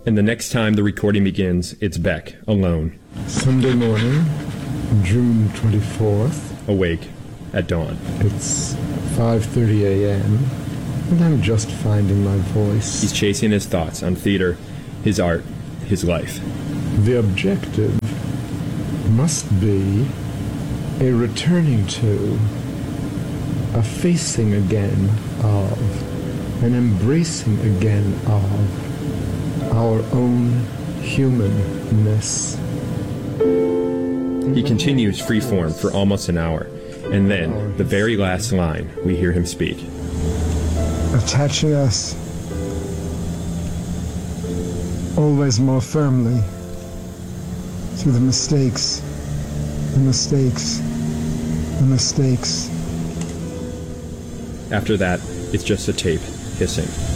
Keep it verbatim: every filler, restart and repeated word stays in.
And the next time the recording begins, it's Beck, alone. Sunday morning, June twenty-fourth. Awake at dawn. It's five thirty a.m., and I'm just finding my voice. He's chasing his thoughts on theater, his art, his life. The objective must be a returning to, a facing again of, an embracing again of our own humanness. He continues freeform for almost an hour, and then, the very last line, we hear him speak. Attaching us always more firmly to the mistakes, the mistakes, the mistakes. After that, it's just a tape hissing.